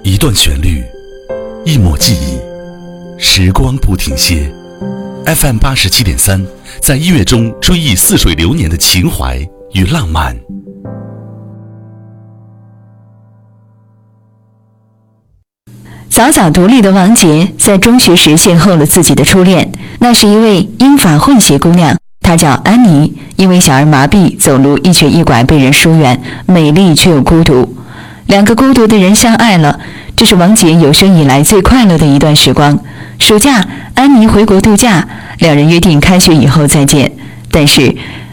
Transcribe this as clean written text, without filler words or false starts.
一段旋律，一抹记忆，时光不停歇。FM 87.3，在音乐中追忆似水流年的情怀与浪漫。 早早独立的王杰在中学时邂逅了自己的初恋，那是一位英法混血姑娘，她叫安妮，因为小儿麻痹，走路一瘸一拐，被人疏远，美丽却又孤独。两个孤独的人相爱了，这是王杰有生以来最快乐的一段时光。暑假，安妮回国度假，两人约定开学以后再见。但是